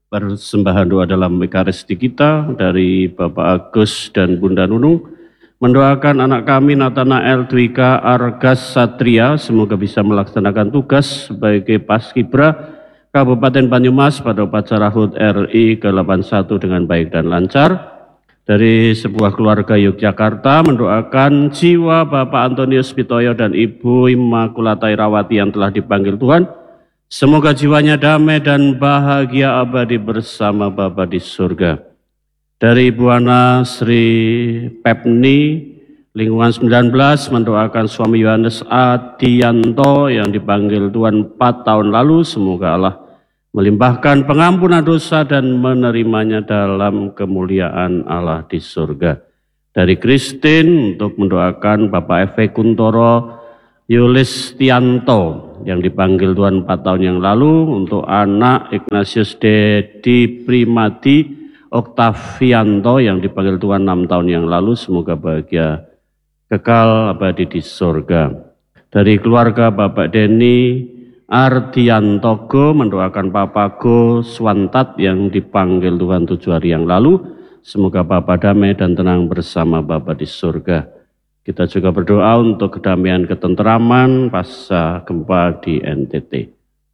persembahan doa dalam Ekaristi kita dari Bapak Agus dan Bunda Nunung, mendoakan anak kami Nathanael Dwika Argas Satria semoga bisa melaksanakan tugas sebagai Paskibra Kabupaten Banyumas pada upacara HUT RI ke-81 dengan baik dan lancar. Dari sebuah keluarga Yogyakarta mendoakan jiwa Bapak Antonius Pitoyo dan Ibu Immaculata Irawati yang telah dipanggil Tuhan. Semoga jiwanya damai dan bahagia abadi bersama Bapa di surga. Dari Ibu Ana Sri Pepni, lingkungan 19 mendoakan suami Yohanes Adianto yang dipanggil Tuhan 4 tahun lalu. Semoga Allah melimpahkan pengampunan dosa dan menerimanya dalam kemuliaan Allah di surga. Dari Christine untuk mendoakan Bapak F. Kuntoro Yulistianto yang dipanggil Tuhan 4 tahun yang lalu, untuk anak Ignatius Dedi Primadi Oktavianto yang dipanggil Tuhan 6 tahun yang lalu, semoga bahagia kekal abadi di surga. Dari keluarga Bapak Denny Ardiantogo mendoakan Papago Swantat yang dipanggil Tuhan 7 hari yang lalu, semoga Bapak damai dan tenang bersama Bapa di surga. Kita juga berdoa untuk kedamaian ketenteraman pasca gempa di NTT.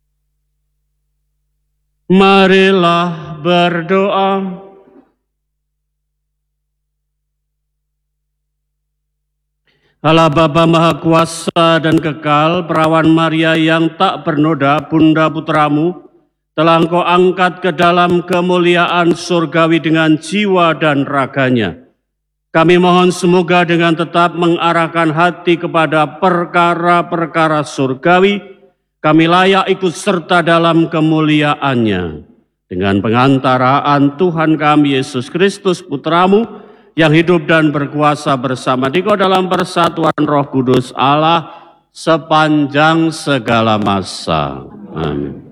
Marilah berdoa. Allah Bapa Maha Kuasa dan Kekal, perawan Maria yang tak bernoda, Bunda Putramu, telah Engkau angkat ke dalam kemuliaan surgawi dengan jiwa dan raganya. Kami mohon semoga dengan tetap mengarahkan hati kepada perkara-perkara surgawi, kami layak ikut serta dalam kemuliaannya. Dengan pengantaraan Tuhan kami Yesus Kristus Putramu, yang hidup dan berkuasa bersama Dikau dalam persatuan Roh Kudus Allah sepanjang segala masa. Amin.